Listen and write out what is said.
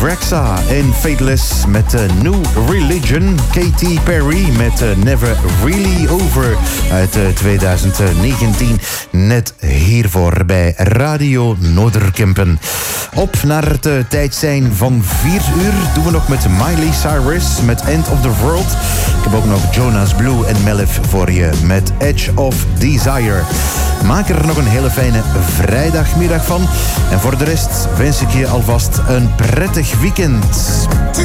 Drexa en Fateless met New Religion. Katy Perry met Never Really Over uit 2019. Net hiervoor bij Radio Noorderkempen. Op naar het tijdsein van 4 uur doen we nog met Miley Cyrus met End of the World. Ik heb ook nog Jonas Blue en Melif voor je met Edge of Desire. Maak er nog een hele fijne vrijdagmiddag van. En voor de rest wens ik je alvast een prettig weekend.